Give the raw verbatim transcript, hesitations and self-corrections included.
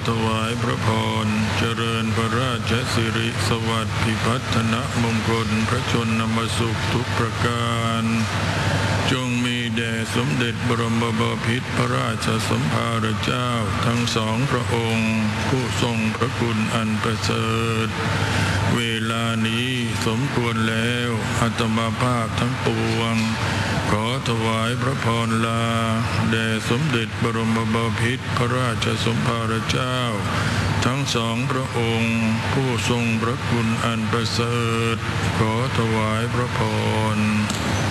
ถวายพระพรเจริญพระราชสิริสวัสดิ์พิพัฒนมงคลพระชนมสุขทุกประการจงมีแด่สมเด็จบรมบพิตรพระราชสมภารเจ้าทั้งสองพระองค์ผู้ทรงพระคุณอันประเสริฐเวลานี้สมควรแล้วอาตมาภาพทั้งปวงขอถวายพระพรลาแด่สมเด็จบรมบพิตรพระราชสมภารเจ้าทั้งสองพระองค์ผู้ทรงพระคุณอันประเสริฐขอถวายพระพร